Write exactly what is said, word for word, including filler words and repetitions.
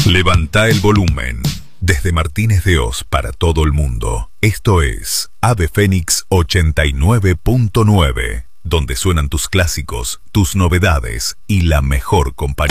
Levanta el volumen. Desde Martínez de Oz para todo el mundo, esto es Ave Fénix ochenta y nueve punto nueve, donde suenan tus clásicos, tus novedades y la mejor compañía.